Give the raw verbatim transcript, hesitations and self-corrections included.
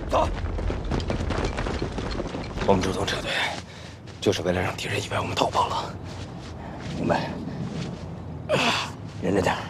走。我们主动撤退，就是为了让敌人以为我们逃跑了。明白。忍着点。